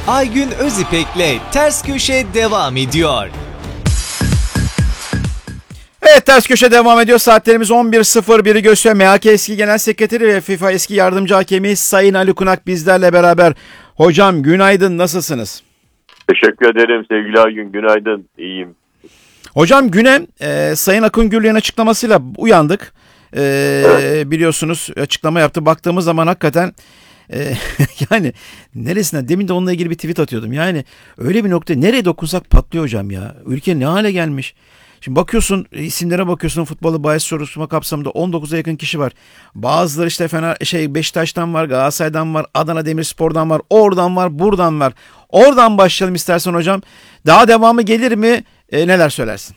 Aygün Özipek'le Ters Köşe devam ediyor. Evet, Ters Köşe devam ediyor. Saatlerimiz 11.01'i gösteriyor. MHK eski genel sekreteri ve FIFA eski yardımcı hakemi Sayın Ali Kunak bizlerle beraber. Hocam günaydın, nasılsınız? Teşekkür ederim sevgili Aygün, günaydın, iyiyim. Hocam güne Sayın Akın Gürlü'nün açıklamasıyla uyandık. Evet. Biliyorsunuz açıklama yaptı. Baktığımız zaman hakikaten yani neresinden, demin de onunla ilgili bir tweet atıyordum. Yani öyle bir nokta, nereye dokunsak patlıyor hocam ya. Ülke ne hale gelmiş. Şimdi bakıyorsun, isimlere bakıyorsun, futbolu bahis soruşturma kapsamında 19'a yakın kişi var. Bazıları işte Beşiktaş'tan var, Galatasaray'dan var, Adana Demirspor'dan var, oradan var, buradan var. Oradan başlayalım istersen hocam. Daha devamı gelir mi? Neler söylersin?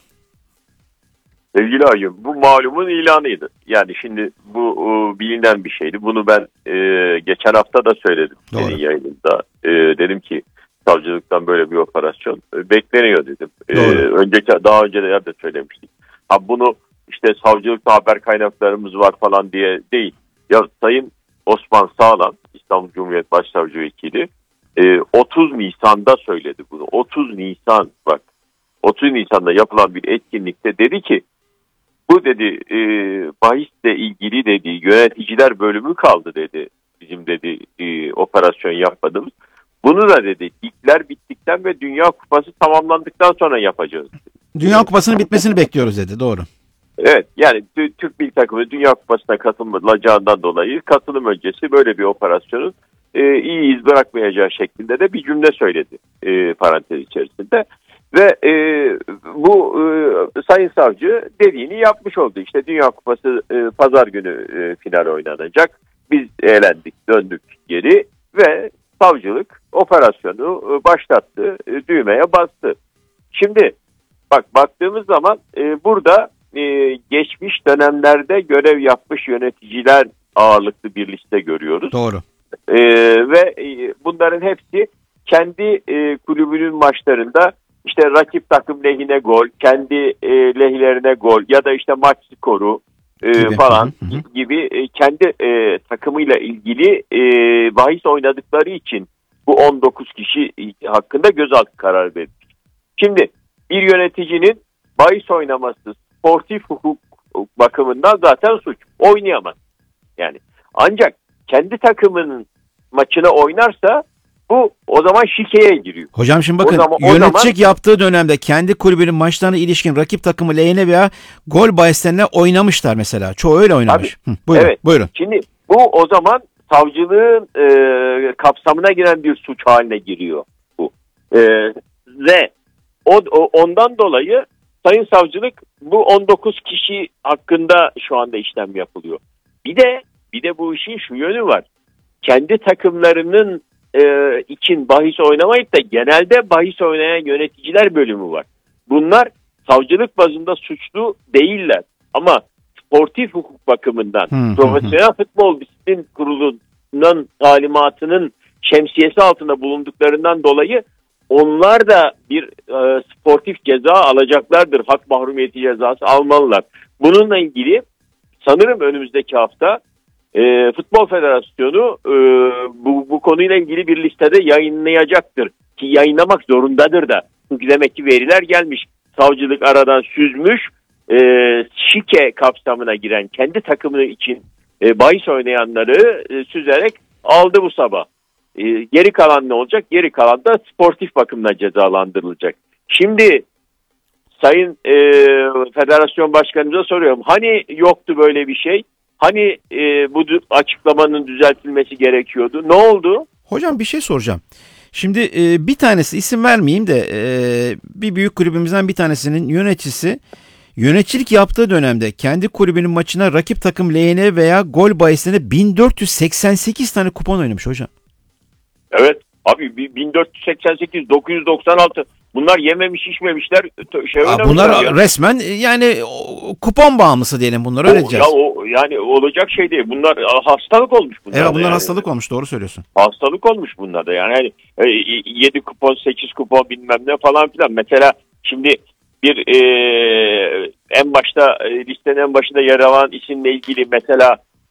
Sevgili Aygün, bu malumun ilanıydı. Yani şimdi bu bilinen bir şeydi. Bunu ben geçen hafta da söyledim. Senin yayınında. Dedim ki savcılıktan böyle bir operasyon bekleniyor dedim. Daha önce de söylemiştik. Bunu işte savcılıkta haber kaynaklarımız var falan diye değil. Ya Sayın Osman Sağlam, İstanbul Cumhuriyet Başsavcı Vekili 30 Nisan'da söyledi bunu. 30 Nisan, bak 30 Nisan'da yapılan bir etkinlikte dedi ki bu dedi bahisle ilgili dedi yöneticiler bölümü kaldı dedi. Bizim dedi operasyon yapmadığımız. Bunu da dedi ligler bittikten ve Dünya Kupası tamamlandıktan sonra yapacağız. Dünya Kupası'nın bitmesini bekliyoruz dedi, doğru. Evet, yani Türk milli takımı Dünya Kupası'na katılacağından dolayı katılım öncesi böyle bir operasyonun iyi iz bırakmayacağı şeklinde de bir cümle söyledi parantez içerisinde. Ve bu Sayın Savcı dediğini yapmış oldu. İşte Dünya Kupası pazar günü final oynanacak. Biz eğlendik, döndük geri ve savcılık operasyonu başlattı, düğmeye bastı. Şimdi baktığımız zaman burada geçmiş dönemlerde görev yapmış yöneticiler ağırlıklı bir liste görüyoruz. Doğru. Ve bunların hepsi kendi kulübünün maçlarında işte rakip takım lehine gol, kendi lehlerine gol ya da işte maç skoru falan gibi kendi takımıyla ilgili bahis oynadıkları için bu 19 kişi hakkında gözaltı kararı verilmiş. Şimdi bir yöneticinin bahis oynaması sportif hukuk bakımından zaten suç. Oynayamaz. Yani ancak kendi takımının maçına oynarsa bu o zaman şikeye giriyor. Hocam şimdi bakın, yöneticilik yaptığı dönemde kendi kulübünün maçlarına ilişkin rakip takımı lehine veya gol bahislerine oynamışlar mesela. Çoğu öyle oynamış. Buyurun, evet. Buyurun. Şimdi bu o zaman savcılığın kapsamına giren bir suç haline giriyor bu. Ve ondan dolayı Sayın Savcılık bu 19 kişi hakkında şu anda işlem yapılıyor. Bir de bu işin şu yönü var. Kendi takımlarının için bahis oynamayıp da genelde bahis oynayan yöneticiler bölümü var. Bunlar savcılık bazında suçlu değiller. Ama sportif hukuk bakımından Profesyonel Futbol Disiplin Kurulu'nun talimatının şemsiyesi altında bulunduklarından dolayı onlar da bir sportif ceza alacaklardır. Hak mahrumiyeti cezası almalılar. Bununla ilgili sanırım önümüzdeki hafta Futbol Federasyonu bu konuyla ilgili bir listede yayınlayacaktır. Ki yayınlamak zorundadır da. Çünkü demek ki veriler gelmiş. Savcılık aradan süzmüş. Şike kapsamına giren kendi takımı için bahis oynayanları süzerek aldı bu sabah. Geri kalan ne olacak? Geri kalan da sportif bakımdan cezalandırılacak. Şimdi Sayın Federasyon Başkanımıza soruyorum. Hani yoktu böyle bir şey? Hani bu açıklamanın düzeltilmesi gerekiyordu? Ne oldu? Hocam bir şey soracağım. Şimdi bir tanesi, isim vermeyeyim de bir büyük kulübümüzden bir tanesinin yöneticisi yöneticilik yaptığı dönemde kendi kulübünün maçına rakip takım lehine veya gol bahislerine 1488 tane kupon oynamış hocam. Evet abi, 1488, 996 bunlar yememiş içmemişler bunlar ya. Resmen yani kupon bağımlısı diyelim, bunlar öyle diyeceğiz. Yani olacak şey değil. Bunlar hastalık olmuş bunlar. Evet, bunlar yani hastalık olmuş, doğru söylüyorsun. Hastalık olmuş bunlar da yani 7 kupon 8 kupon bilmem ne falan filan. Mesela şimdi bir en başta listenin en başında yer alan isimle ilgili mesela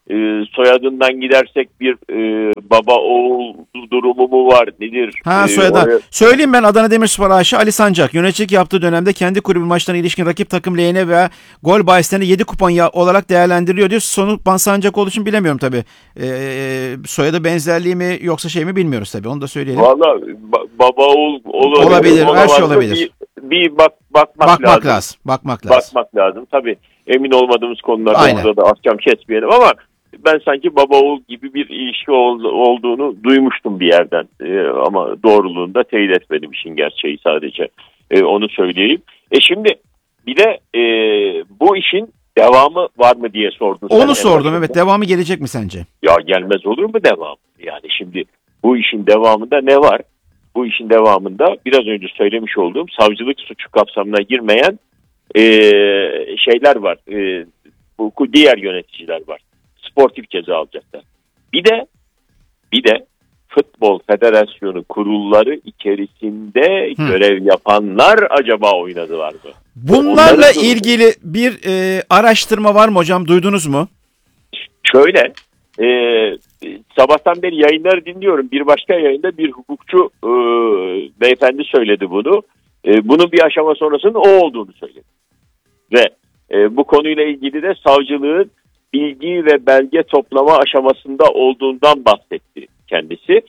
soyadından gidersek bir baba oğul durumu mu var nedir? Soyadan. Söyleyeyim ben Adana Demirspor AŞ Ali Sancak. Yöneticilik yaptığı dönemde kendi kulübü maçlarına ilişkin rakip takım lehine veya gol bahislerinde 7 kupon olarak değerlendiriliyor diyor. Sonu Sancak olduğu için bilemiyorum tabii. Soyadı benzerliği mi yoksa şey mi bilmiyoruz tabii. Onu da söyleyelim. Valla baba oğul olabilir. Her şey olabilir. Bir bakmak lazım. Bakmak lazım. Tabii emin olmadığımız konularda da ahkam kesmeyelim ama ben sanki baba oğul gibi bir ilişki olduğunu duymuştum bir yerden. Ama doğruluğunu da teyit etmedim, işin gerçeği sadece. Onu söyleyeyim. Şimdi bir de bu işin devamı var mı diye sordun. Onu sordum, evet. Devamı gelecek mi sence? Ya gelmez olur mu devam? Yani şimdi bu işin devamında ne var? Bu işin devamında biraz önce söylemiş olduğum savcılık suçu kapsamına girmeyen şeyler var. Bu diğer yöneticiler var. Sportif ceza alacaklar. Bir de Futbol Federasyonu kurulları içerisinde görev yapanlar acaba oynadılar mı? Bunlarla ilgili bir araştırma var mı hocam? Duydunuz mu? Şöyle, sabahtan beri yayınları dinliyorum. Bir başka yayında bir hukukçu beyefendi söyledi bunu. Bunun bir aşama sonrasının o olduğunu söyledi. Ve bu konuyla ilgili de savcılığın bilgi ve belge toplama aşamasında olduğundan bahsetti kendisi.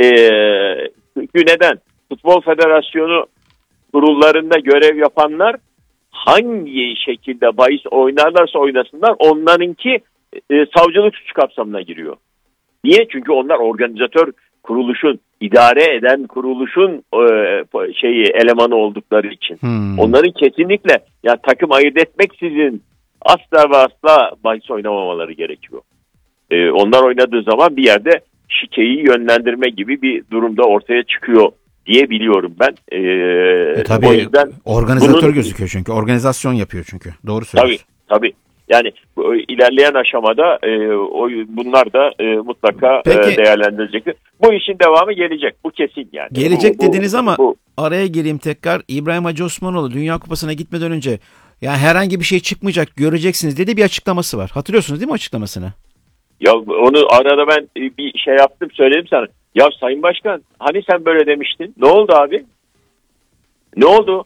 Neden? Futbol Federasyonu kurullarında görev yapanlar hangi şekilde bahis oynarlarsa oynasınlar onlarınki savcılık suç kapsamına giriyor. Niye? Çünkü onlar organizatör kuruluşun, idare eden kuruluşun elemanı oldukları için. Onların kesinlikle takım ayırt etmeksizin asla ve asla bahis oynamamaları gerekiyor. Onlar oynadığı zaman bir yerde şikeyi yönlendirme gibi bir durumda ortaya çıkıyor diye biliyorum ben. Tabii o yüzden organizatör gözüküyor çünkü. Organizasyon yapıyor çünkü. Doğru söylüyorsun. Tabii. Yani ilerleyen aşamada bunlar da mutlaka değerlendirilecektir. Bu işin devamı gelecek. Bu kesin yani. Gelecek dediniz ama araya gireyim tekrar. İbrahim Hacı Osmanoğlu Dünya Kupası'na gitmeden önce herhangi bir şey çıkmayacak, göreceksiniz dedi bir açıklaması var. Hatırlıyorsunuz değil mi açıklamasını? Ya onu arada ben bir şey yaptım, söyledim sana. Ya Sayın Başkan hani sen böyle demiştin? Ne oldu abi? Ne oldu?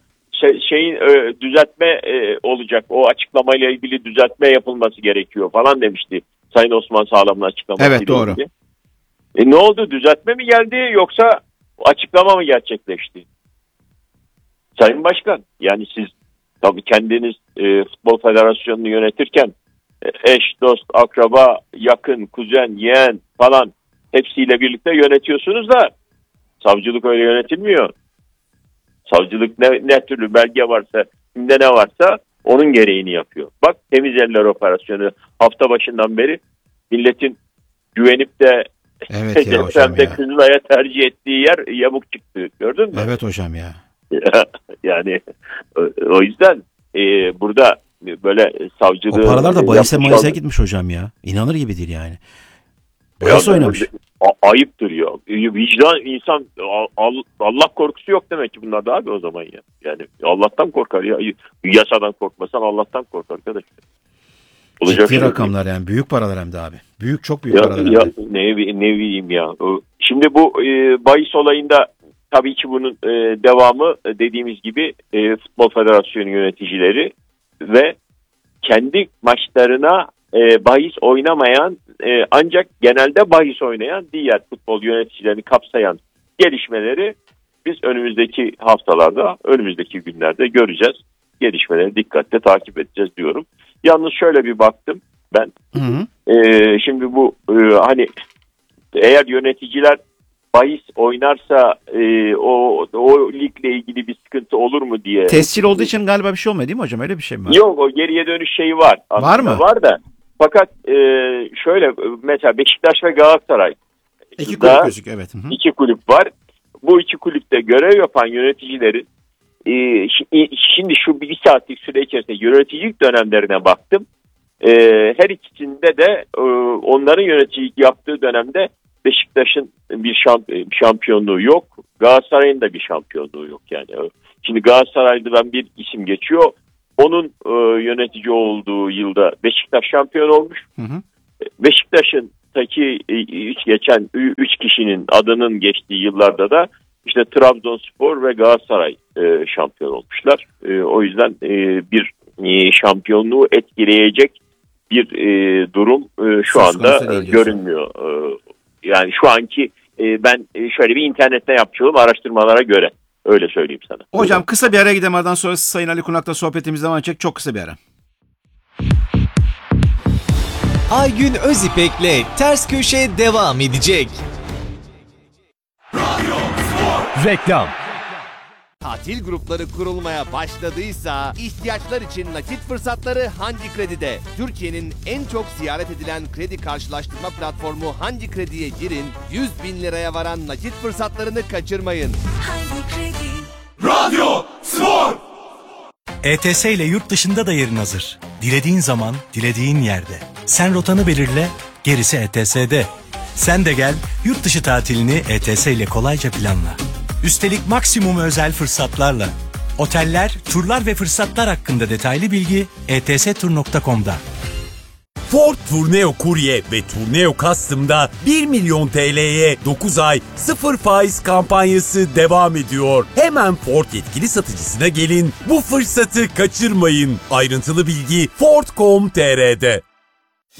Düzeltme olacak. O açıklamayla ilgili düzeltme yapılması gerekiyor falan demişti Sayın Osman Sağlam'ın açıklamasıyla. Evet, doğru. Ne oldu? Düzeltme mi geldi yoksa açıklama mı gerçekleşti? Sayın Başkan, yani siz tabii kendiniz Futbol Federasyonu'nu yönetirken eş, dost, akraba, yakın, kuzen, yeğen falan hepsiyle birlikte yönetiyorsunuz da savcılık öyle yönetilmiyor. Savcılık ne türlü belge varsa, kimde ne varsa onun gereğini yapıyor. Bak, temiz eller operasyonu hafta başından beri milletin güvenip de depremde Kızılay'a tercih ettiği yer yamuk çıktı. Gördün mü? Evet hocam ya. Yani o yüzden burada böyle savcılığı... O paralar da bahise gitmiş hocam ya. İnanır gibi değil yani. Bahis oynamış. Ayıptır ya. Vicdan, insan, Allah korkusu yok demek ki bunlarda abi o zaman ya. Yani Allah'tan korkar ya. Yasadan korkmasan Allah'tan korkar arkadaş. Ciddi rakamlar yani. Büyük paralar hem de abi. Çok büyük paralar hem de. Ne bileyim ya. Şimdi bu bahis olayında tabii ki bunun devamı dediğimiz gibi Futbol Federasyonu yöneticileri ve kendi maçlarına bahis oynamayan ancak genelde bahis oynayan diğer futbol yöneticilerini kapsayan gelişmeleri biz önümüzdeki haftalarda, önümüzdeki günlerde göreceğiz. Gelişmeleri dikkatle takip edeceğiz diyorum. Yalnız şöyle bir baktım ben. Şimdi bu hani eğer yöneticiler bahis oynarsa o ligle ilgili bir sıkıntı olur mu diye. Tescil olduğu için galiba bir şey olmuyor değil mi hocam? Öyle bir şey mi var? Yok, o geriye dönüş şeyi var. Var mı? Var da. Fakat şöyle mesela Beşiktaş ve Galatasaray. İki kulüp gözüküyor, evet. İki kulüp var. Bu iki kulüpte görev yapan yöneticilerin şimdi şu bir saatlik süre içerisinde yöneticilik dönemlerine baktım. Her ikisinde de onların yöneticilik yaptığı dönemde Beşiktaş'ın bir şampiyonluğu yok. Galatasaray'ın da bir şampiyonluğu yok yani. Şimdi Galatasaray'dan bir isim geçiyor. Onun yönetici olduğu yılda Beşiktaş şampiyon olmuş. Beşiktaş'ın geçen 3 kişinin adının geçtiği yıllarda da işte Trabzonspor ve Galatasaray şampiyon olmuşlar. O yüzden bir şampiyonluğu etkileyecek bir durum şu anda görünmüyor. Yani şu anki ben şöyle bir internette yaptığım araştırmalara göre öyle söyleyeyim sana. Hocam kısa bir ara gidelim, ardından sonra Sayın Ali Kunak'la sohbetimiz devam edecek. Çok kısa bir ara. Aygün Özipek'le Ters Köşe devam edecek. Reklam. Tatil grupları kurulmaya başladıysa ihtiyaçlar için nakit fırsatları Hangi Kredi'de. Türkiye'nin en çok ziyaret edilen kredi karşılaştırma platformu Hangi Kredi'ye girin, 100.000 liraya varan nakit fırsatlarını kaçırmayın. Hangi Kredi? ETS ile yurt dışında da yerin hazır. Dilediğin zaman, dilediğin yerde. Sen rotanı belirle, gerisi ETS'de. Sen de gel, yurt dışı tatilini ETS ile kolayca planla. Üstelik maksimum özel fırsatlarla. Oteller, turlar ve fırsatlar hakkında detaylı bilgi etstur.com'da. Ford Tourneo Courier ve Tourneo Custom'da 1 milyon TL'ye 9 ay 0 faiz kampanyası devam ediyor. Hemen Ford yetkili satıcısına gelin, bu fırsatı kaçırmayın. Ayrıntılı bilgi Ford.com.tr'de.